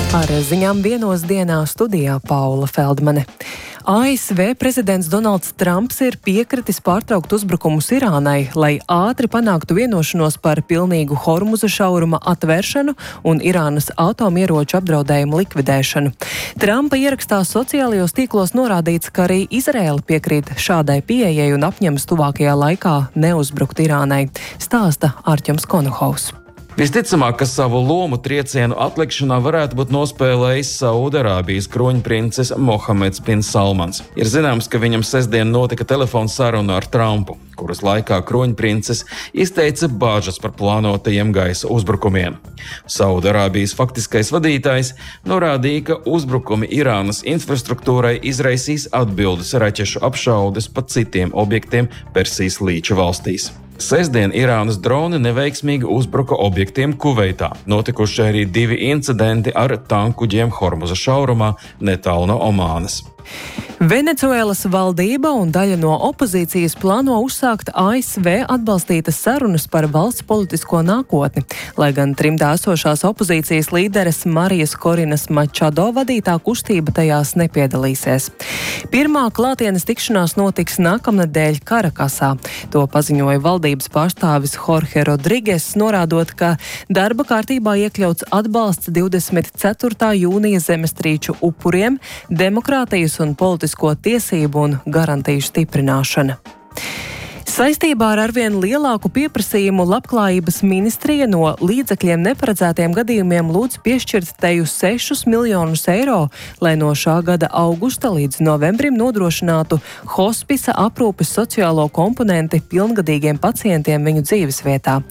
Ar ziņām vienos dienā studijā Paula Feldmane. ASV prezidents Donalds Trumps ir piekritis pārtraukt uzbrukumus Irānai, lai ātri panāktu vienošanos par pilnīgu Hormuza šauruma atvēršanu un Irānas atomieroču apdraudējumu likvidēšanu. Trumpa ierakstā sociālajos tīklos norādīts, ka arī Izraēla piekrīt šādai pieejai un apņemas tuvākajā laikā neuzbrukt Irānai, stāsta Arķems Konohaus. Visticamāk, ka savu lomu triecienu atlikšanā varētu būt nospēlējis Saudarābijas kroņprinces Mohameds bin Salmans. Ir zināms, ka viņam sestdien notika telefona saruna ar Trumpu, kuras laikā kroņprinces izteica bāžas par plānotajiem gaisa uzbrukumiem. Saudarābijas faktiskais vadītājs norādīja, ka uzbrukumi Irānas infrastruktūrai izraisīs atbildes raķešu apšaudes pa citiem objektiem Persijas līča valstīs. Sestdien Irānas droni neveiksmīgi uzbruka objektiem Kuveitā. Notikuši arī 2 incidenti ar tankuģiem Hormuza šaurumā netālu no Omānas. Venecuēlas valdība un daļa no opozīcijas plāno uzsākt ASV atbalstītas sarunas par valsts politisko nākotni, lai gan trimdā esošās opozīcijas līderes Marijas Korinas Mačado vadītā kustība tajās nepiedalīsies. Pirmā klātienes tikšanās notiks nākamnedēļ Karakasā. To paziņoja valdības pārstāvis Jorge Rodrigues, norādot, ka darba kārtībā iekļauts atbalsts 24. jūnija zemestrīču upuriem, demokrātijas un politisko tiesību un garantiju stiprināšana. Saistībā ar arvien lielāku pieprasījumu Labklājības ministrija no līdzekļiem neparedzētiem gadījumiem lūdz piešķirt teju 6 miljonus eiro, lai no šā gada augusta līdz novembrim nodrošinātu hospisa aprūpes sociālo komponenti pilngadīgiem pacientiem viņu dzīvesvietā.